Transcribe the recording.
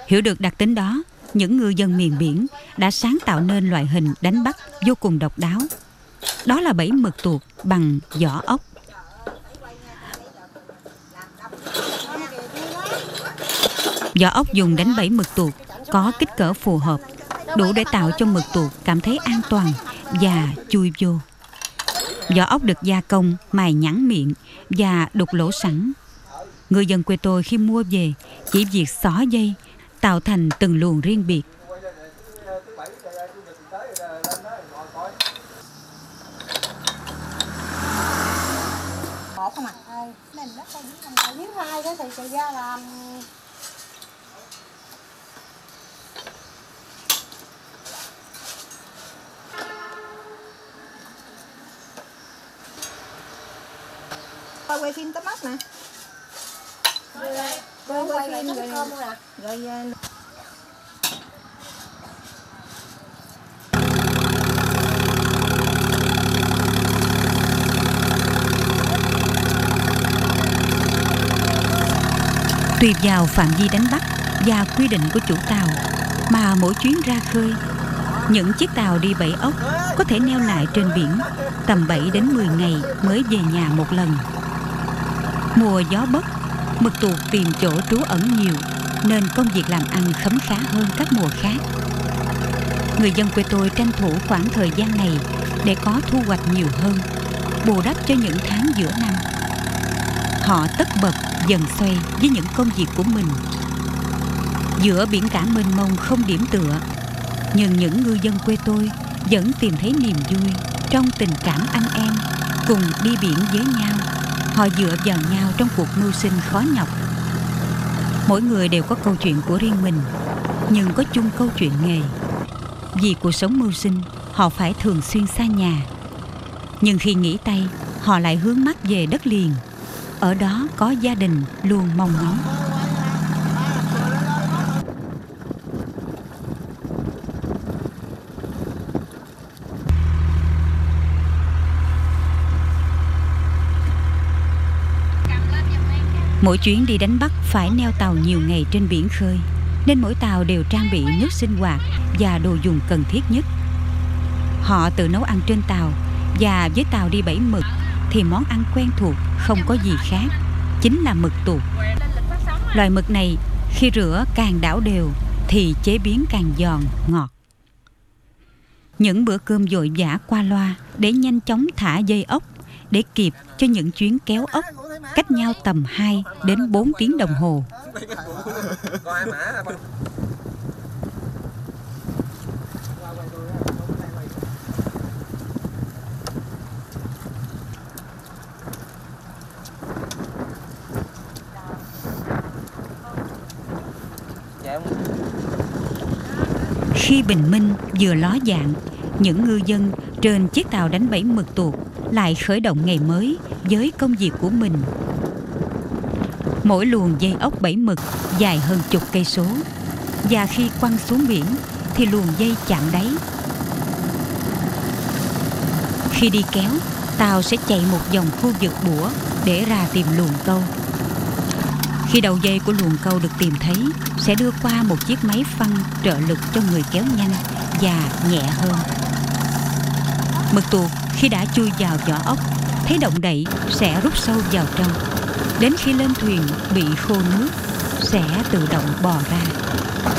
Hiểu được đặc tính đó, những ngư dân miền biển đã sáng tạo nên loại hình đánh bắt vô cùng độc đáo. Đó là bẫy mực tuột bằng vỏ ốc. Vỏ ốc dùng đánh bẫy mực tuột có kích cỡ phù hợp, đủ để tạo cho mực tuột cảm thấy an toàn và chui vô. Vỏ ốc được gia công, mài nhẵn miệng và đục lỗ sẵn. Ngư dân quê tôi khi mua về chỉ việc xỏ dây, tạo thành từng luồng riêng biệt. Một không à? Mình nó không biết hai cái thì ra làm. Quay phim tấm mắt nè. Quay phim rồi cơm luôn nè. Rồi Tùy vào phạm vi đánh bắt và quy định của chủ tàu mà mỗi chuyến ra khơi, những chiếc tàu đi bẫy ốc có thể neo lại trên biển tầm 7 đến 10 ngày mới về nhà một lần. Mùa gió bấc, mực tuột tìm chỗ trú ẩn nhiều nên công việc làm ăn khấm khá hơn các mùa khác. Người dân quê tôi tranh thủ khoảng thời gian này để có thu hoạch nhiều hơn, bù đắp cho những tháng giữa năm. Họ tất bật dần xoay với những công việc của mình. Giữa biển cả mênh mông không điểm tựa, nhưng những ngư dân quê tôi vẫn tìm thấy niềm vui trong tình cảm anh em cùng đi biển với nhau. Họ dựa vào nhau trong cuộc mưu sinh khó nhọc. Mỗi người đều có câu chuyện của riêng mình, nhưng có chung câu chuyện nghề. Vì cuộc sống mưu sinh, họ phải thường xuyên xa nhà. Nhưng khi nghỉ tay, họ lại hướng mắt về đất liền. Ở đó có gia đình luôn mong ngóng. Mỗi chuyến đi đánh bắt phải neo tàu nhiều ngày trên biển khơi, nên mỗi tàu đều trang bị nước sinh hoạt và đồ dùng cần thiết nhất. Họ tự nấu ăn trên tàu, và với tàu đi bẫy mực thì món ăn quen thuộc không có gì khác, chính là mực tuột. Loài mực này khi rửa càng đảo đều thì chế biến càng giòn, ngọt. Những bữa cơm vội vã qua loa để nhanh chóng thả dây ốc để kịp cho những chuyến kéo ốc cách nhau tầm 2 đến 4 tiếng đồng hồ. Khi bình minh vừa ló dạng, những ngư dân trên chiếc tàu đánh bẫy mực tuột lại khởi động ngày mới với công việc của mình. Mỗi luồng dây ốc bẫy mực dài hơn chục cây số, và khi quăng xuống biển thì luồng dây chạm đáy. Khi đi kéo, tàu sẽ chạy một vòng khu vực bủa để ra tìm luồng câu. Khi đầu dây của luồng câu được tìm thấy, sẽ đưa qua một chiếc máy phăng trợ lực cho người kéo nhanh và nhẹ hơn. Mực tuột khi đã chui vào vỏ ốc, thấy động đậy sẽ rút sâu vào trong. Đến khi lên thuyền bị khô nước, sẽ tự động bò ra.